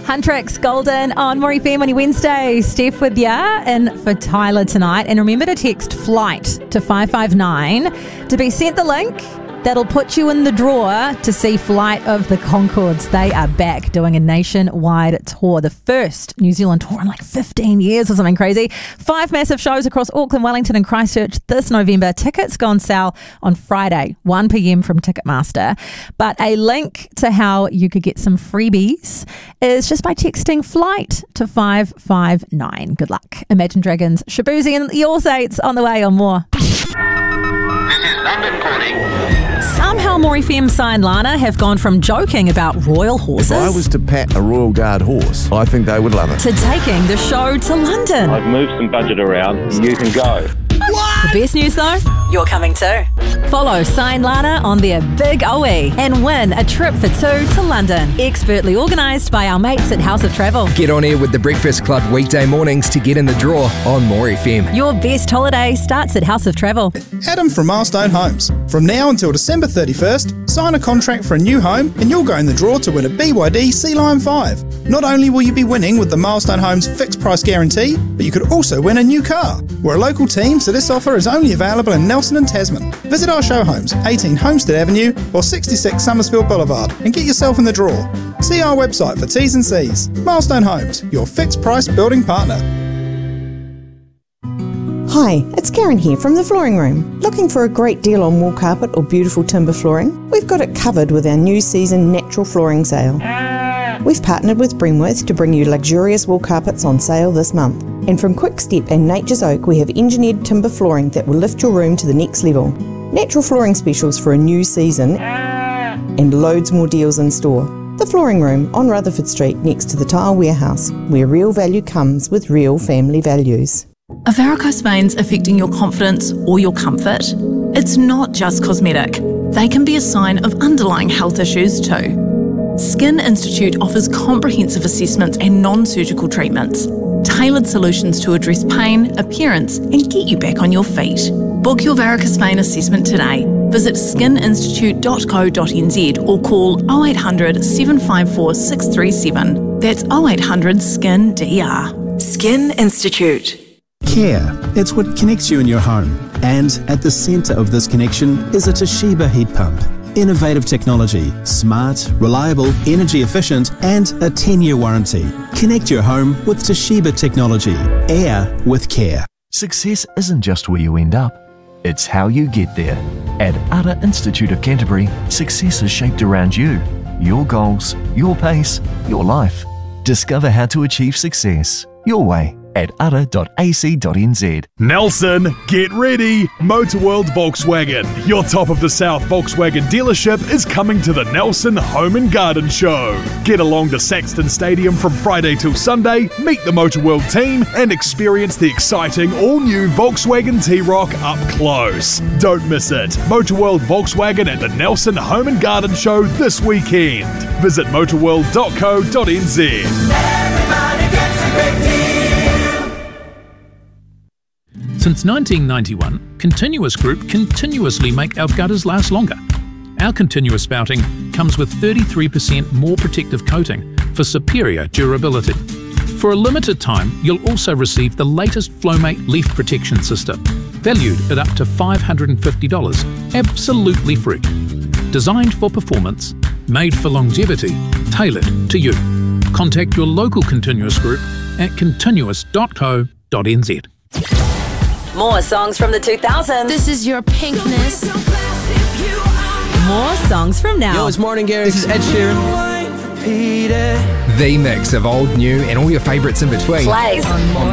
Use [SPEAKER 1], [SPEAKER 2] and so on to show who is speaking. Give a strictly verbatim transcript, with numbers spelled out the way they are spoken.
[SPEAKER 1] Huntrix Golden on More F M on your Wednesday. Steph with ya and for Tyler tonight. And remember to text FLIGHT to five five nine to be sent the link. That'll put you in the draw to see Flight of the Conchords. They are back doing a nationwide tour, the first New Zealand tour in like fifteen years or something crazy. Five massive shows across Auckland, Wellington and Christchurch this November. Tickets go on sale on Friday, one p.m. from Ticketmaster. But a link to how you could get some freebies is just by texting FLIGHT to five five nine. Good luck. Imagine Dragons, Shabuzi and the All Saints on the way on More.
[SPEAKER 2] This is London calling.
[SPEAKER 1] Somehow More F M and Lana have gone from joking about royal horses
[SPEAKER 3] If I was to pat a Royal Guard horse, I think they would love it.
[SPEAKER 1] to taking the show to London.
[SPEAKER 4] I've moved some budget around. You can go.
[SPEAKER 1] The best news though, you're coming too. Follow Sign Lana on their Big O E and win a trip for two to London. Expertly organised by our mates at House of Travel.
[SPEAKER 5] Get on air with the Breakfast Club weekday mornings to get in the draw on More F M.
[SPEAKER 1] Your best holiday starts at House of Travel.
[SPEAKER 6] Adam from Milestone Homes. From now until December thirty-first, sign a contract for a new home and you'll go in the draw to win a B Y D Sea Lion five. Not only will you be winning with the Milestone Homes fixed price guarantee, but you could also win a new car. We're a local team, so this offer is only available in Nelson and Tasman. Visit our show homes, eighteen Homestead Avenue or sixty-six Summersfield Boulevard, and get yourself in the draw. See our website for T's and C's. Milestone Homes, your fixed price building partner.
[SPEAKER 7] Hi, it's Karen here from the Flooring Room. Looking for a great deal on wall carpet or beautiful timber flooring? We've got it covered with our new season natural flooring sale. We've partnered with Bremworth to bring you luxurious wall carpets on sale this month. And from Quickstep and Nature's Oak, we have engineered timber flooring that will lift your room to the next level. Natural flooring specials for a new season and loads more deals in store. The Flooring Room on Rutherford Street next to the Tile Warehouse, where real value comes with real family values.
[SPEAKER 8] Are varicose veins affecting your confidence or your comfort? It's not just cosmetic. They can be a sign of underlying health issues too. Skin Institute offers comprehensive assessments and non-surgical treatments, tailored solutions to address pain, appearance, and get you back on your feet. Book your varicose vein assessment today. Visit skin institute dot co dot n z or call oh eight hundred, seven five four, six three seven. That's oh eight hundred, S K I N D R. Skin Institute.
[SPEAKER 9] Care. It's what connects you in your home. And at the centre of this connection is a Toshiba heat pump. Innovative technology, smart, reliable, energy efficient, and a ten-year warranty. Connect your home with Toshiba technology. Air with care.
[SPEAKER 10] Success isn't just where you end up, it's how you get there. At Ara Institute of Canterbury, success is shaped around you, your goals, your pace, your life. Discover how to achieve success your way at ara dot a c dot n z.
[SPEAKER 11] Nelson, get ready! Motorworld Volkswagen, your top of the South Volkswagen dealership, is coming to the Nelson Home and Garden Show. Get along to Saxton Stadium from Friday till Sunday, meet the Motorworld team, and experience the exciting all-new Volkswagen T-Roc up close. Don't miss it. Motorworld Volkswagen at the Nelson Home and Garden Show this weekend. Visit motorworld dot co dot n z.
[SPEAKER 12] Everybody gets a great deal.
[SPEAKER 13] Since nineteen ninety-one, Continuous Group continuously make our gutters last longer. Our continuous spouting comes with thirty-three percent more protective coating for superior durability. For a limited time, you'll also receive the latest Flowmate leaf protection system, valued at up to five hundred fifty dollars, absolutely free. Designed for performance, made for longevity, tailored to you. Contact your local Continuous Group at continuous dot co dot n z.
[SPEAKER 1] More songs from the two thousands.
[SPEAKER 14] This is your pinkness.
[SPEAKER 1] More songs from now.
[SPEAKER 5] Yo, it's Morning Gary. This is Ed Sheeran.
[SPEAKER 12] Repeat it.
[SPEAKER 5] The mix of old, new, and all your favourites in between.
[SPEAKER 1] Plays on More